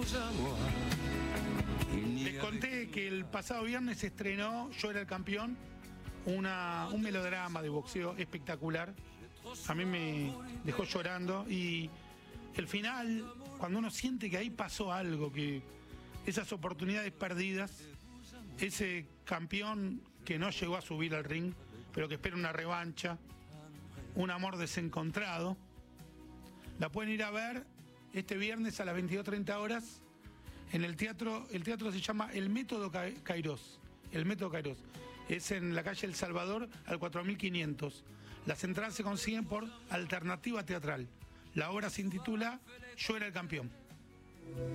Les conté que el pasado viernes se estrenó Yo era el campeón, un melodrama de boxeo espectacular. A mí me dejó llorando y el final, cuando uno siente que ahí pasó algo, que esas oportunidades perdidas, ese campeón que no llegó a subir al ring, pero que espera una revancha, un amor desencontrado, la pueden ir a ver este viernes a las 22:30 horas en el teatro. El teatro se llama El Método Kairos. El Método Kairos. Es en la calle El Salvador, al 4500. Las entradas se consiguen por Alternativa Teatral. La obra se intitula Yo era el campeón.